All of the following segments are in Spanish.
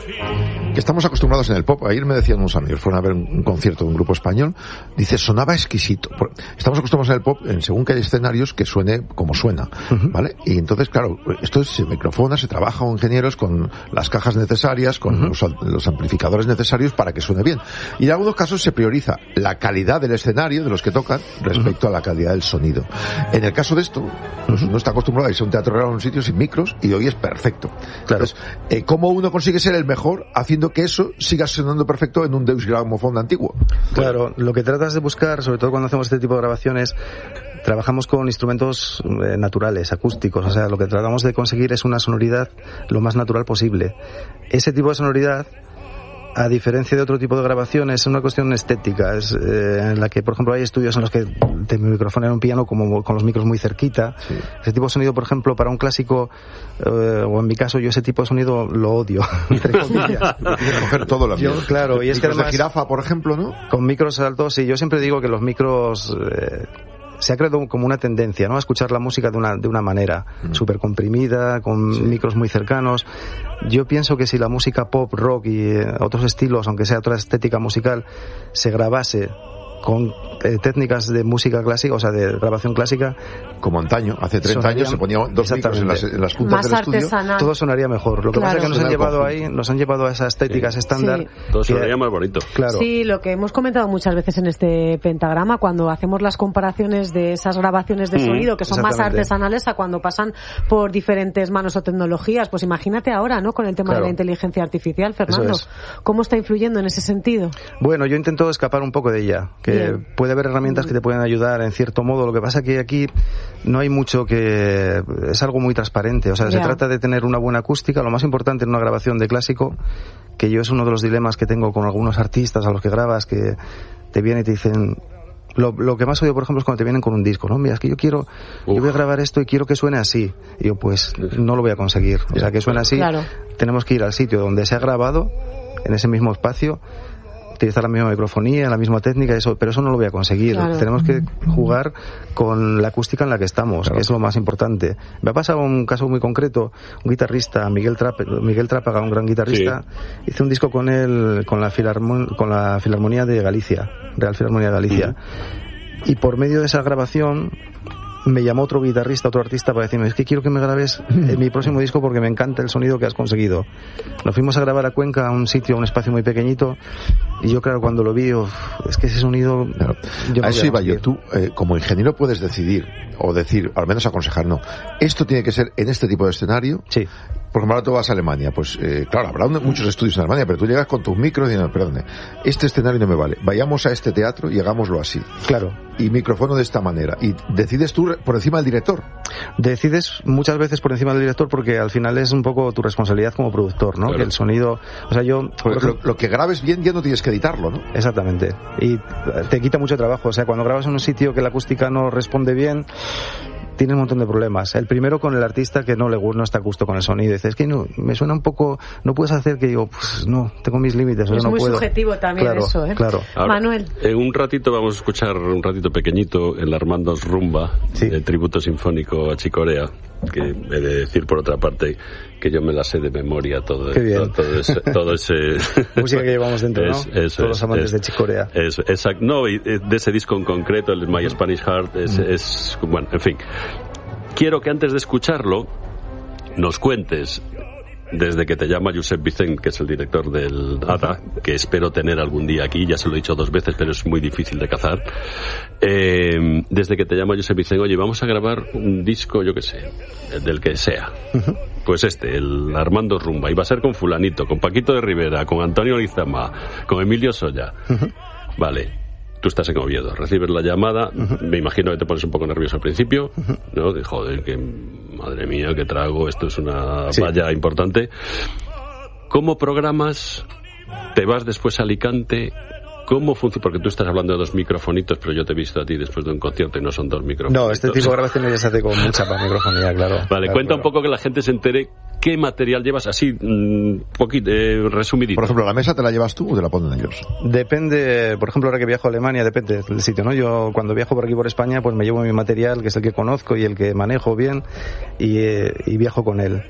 que estamos acostumbrados en el pop. Ayer me decían unos amigos, fueron a ver un concierto de un grupo español, dice, sonaba exquisito. Estamos acostumbrados en el pop, según que hay escenarios, que suene como suena, ¿vale? Y entonces, claro, esto se microfona, se trabaja con ingenieros, con las cajas necesarias, con los amplificadores necesarios para que suene bien. Y en algunos casos se prioriza la calidad del escenario, de los que tocan, respecto a la calidad del sonido. En el caso de esto, uno está acostumbrado a irse a un teatro real, a un sitio sin micros, y hoy es perfecto. Claro. Entonces, ¿cómo uno consigue ser el mejor haciendo que eso siga sonando perfecto en un Deutsche Grammophon antiguo? Claro, lo que tratas de buscar, sobre todo cuando hacemos este tipo de grabaciones, trabajamos con instrumentos naturales, acústicos, o sea, lo que tratamos de conseguir es una sonoridad lo más natural posible. Ese tipo de sonoridad, a diferencia de otro tipo de grabaciones, es una cuestión estética, es en la que, por ejemplo, hay estudios en los que te microfonean un piano como con los micros muy cerquita. Sí. Ese tipo de sonido, por ejemplo, para un clásico, o en mi caso, yo ese tipo de sonido lo odio, entre comillas. Tienes que coger todo lo mío. Claro, y es que además, de jirafa, por ejemplo, ¿no? Con micros altos, sí, yo siempre digo que los micros... se ha creado como una tendencia, ¿no?, a escuchar la música de una manera súper comprimida, con micros muy cercanos. Yo pienso que si la música pop, rock y otros estilos, aunque sea otra estética musical, se grabase con técnicas de música clásica, o sea, de grabación clásica, como antaño, hace 30 años se ponían dos micros en las puntas más del estudio. Artesanal. Todo sonaría mejor. Lo que pasa es que nos han llevado a esas estéticas estándar. Sí. Todo sonaría más bonito. Claro. Sí, lo que hemos comentado muchas veces en este pentagrama, cuando hacemos las comparaciones de esas grabaciones de sonido que son más artesanales a cuando pasan por diferentes manos o tecnologías. Pues imagínate ahora, ¿no?, con el tema de la inteligencia artificial, Fernando. ¿Cómo está influyendo en ese sentido? Bueno, yo intento escapar un poco de ella, que puede haber herramientas que te pueden ayudar en cierto modo. Lo que pasa es que aquí no hay mucho que... es algo muy transparente, o sea, se trata de tener una buena acústica. Lo más importante en una grabación de clásico, que yo es uno de los dilemas que tengo con algunos artistas a los que grabas, que te vienen y te dicen... Lo que más odio, por ejemplo, es cuando te vienen con un disco, ¿no? Mira, es que yo voy a grabar esto y quiero que suene así. Y yo, pues, no lo voy a conseguir. O sea, que suene así, tenemos que ir al sitio donde se ha grabado, en ese mismo espacio, utilizar la misma microfonía, la misma técnica, pero eso no lo voy a conseguir. Tenemos que jugar con la acústica en la que estamos, que es lo más importante. Me ha pasado un caso muy concreto, un guitarrista, Miguel Trápaga, un gran guitarrista, hice un disco con él, con la Filarmonía de Galicia, Real Filarmonía de Galicia, y por medio de esa grabación me llamó otro guitarrista, otro artista, para decirme, es que quiero que me grabes en mi próximo disco porque me encanta el sonido que has conseguido. Nos fuimos a grabar a Cuenca, a un sitio, a un espacio muy pequeñito, y yo, claro, cuando lo vi, es que ese sonido... Claro. A eso iba yo. Tú, como ingeniero, puedes decidir, o decir, al menos aconsejar, no, esto tiene que ser en este tipo de escenario. Sí. Por ejemplo, ahora tú vas a Alemania, pues claro, habrá muchos estudios en Alemania, pero tú llegas con tus micros y dices, perdone, este escenario no me vale, vayamos a este teatro y hagámoslo así. Claro. Y micrófono de esta manera. Y decides tú por encima del director. Decides muchas veces por encima del director porque al final es un poco tu responsabilidad como productor, ¿no? Claro. Que el sonido, o sea, lo que grabes bien ya no tienes que editarlo, ¿no? Exactamente. Y te quita mucho trabajo, o sea, cuando grabas en un sitio que la acústica no responde bien, tiene un montón de problemas. El primero con el artista que no está a gusto con el sonido. Dice, es que no, me suena un poco, no puedes hacer que yo, pues no, tengo mis límites. Es no muy puedo. Subjetivo también, claro, eso, ¿eh? Claro. Ahora, Manuel. En un ratito vamos a escuchar un ratito pequeñito el Armando's Rumba, el tributo sinfónico a Chicorea, que he de decir por otra parte que yo me la sé de memoria todo ese música que llevamos dentro, ¿no? Todos los amantes de Chicorea. Exacto. No, y de ese disco en concreto, el My Spanish Heart, es bueno, en fin. Quiero que antes de escucharlo nos cuentes, desde que te llama Josep Vicent, que es el director del ATA, que espero tener algún día aquí, ya se lo he dicho 2 veces, pero es muy difícil de cazar. Desde que te llama Josep Vicent, oye, vamos a grabar un disco, yo qué sé, del que sea. Pues el Armando's Rumba, y va a ser con fulanito, con Paquito de Rivera, con Antonio Lizama, con Emilio Solla. Vale. Tú estás en Oviedo, recibes la llamada, me imagino que te pones un poco nervioso al principio, ¿no? De joder, que madre mía, que trago, esto es una valla importante. ¿Cómo programas? ¿Te vas después a Alicante? ¿Cómo funciona? Porque tú estás hablando de 2 microfonitos, pero yo te he visto a ti después de un concierto y no son 2 microfonitos. No, este tipo de grabaciones ya se hace con mucha microfonía, claro. Vale, cuenta un poco que la gente se entere qué material llevas, así, poquito, resumidito. Por ejemplo, ¿la mesa te la llevas tú o te la ponen ellos? Depende, por ejemplo, ahora que viajo a Alemania, depende del sitio, ¿no? Yo cuando viajo por aquí por España, pues me llevo mi material, que es el que conozco y el que manejo bien, y viajo con él.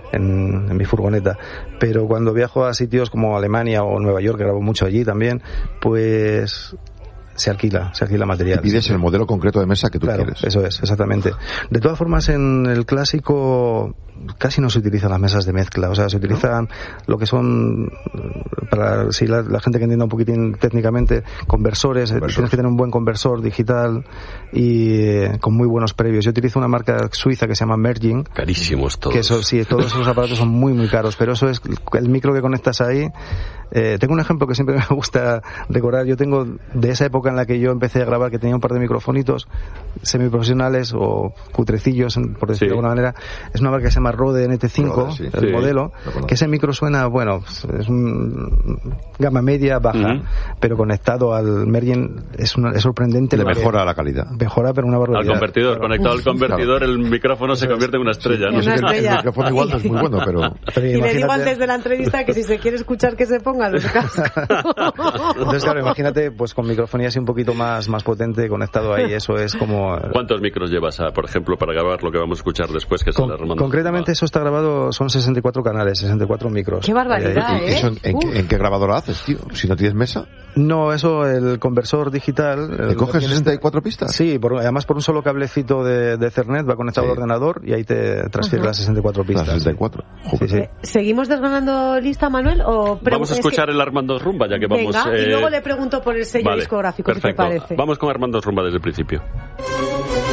en mi furgoneta. Pero cuando viajo a sitios como Alemania o Nueva York, que grabo mucho allí también, pues se alquila material. Y pides el modelo concreto de mesa que tú quieres. Eso es, exactamente. De todas formas, en el clásico casi no se utilizan las mesas de mezcla, o sea, se utilizan lo que son, para si la gente que entienda un poquitín técnicamente, conversores. Tienes que tener un buen conversor digital y con muy buenos previos. Yo utilizo una marca suiza que se llama Merging. Carísimos todos. Que eso, sí, todos esos aparatos son muy, muy caros, pero eso es el micro que conectas ahí. Tengo un ejemplo que siempre me gusta recordar. Yo tengo de esa época en la que yo empecé a grabar, que tenía un par de microfonitos semiprofesionales o cutrecillos, por decirlo de alguna manera. Es una marca que se llama Rode NT5, el modelo, que ese micro suena, bueno, es un gama media, baja, pero conectado al Merging es sorprendente. Le mejora la calidad. Mejora, pero una barbaridad. Al convertidor, conectado al convertidor, el micrófono se convierte en una estrella, ¿no? El micrófono igual no es muy bueno, pero... Y le digo antes de la entrevista que si se quiere escuchar que se ponga los cascos. Entonces, claro, imagínate, pues con microfonía así un poquito más potente, conectado ahí, eso es como... ¿Cuántos micros llevas, por ejemplo, para grabar lo que vamos a escuchar después, que es el Armando? Concretamente, eso está grabado, son 64 canales, 64 micros. ¡Qué barbaridad, ¿En qué grabadora haces, tío? Si no tienes mesa. No, eso, el conversor digital... ¿Te coges 64 pistas? Sí, además por un solo cablecito de Ethernet va conectado al ordenador y ahí te transfiere las 64 pistas. Las 64. Sí. ¿Seguimos desgranando lista, Manuel? Vamos a escuchar el Armando Rumba, ya que vamos... Venga, y luego le pregunto por el sello discográfico, perfecto. si te parece. Vamos con Armando Rumba desde el principio.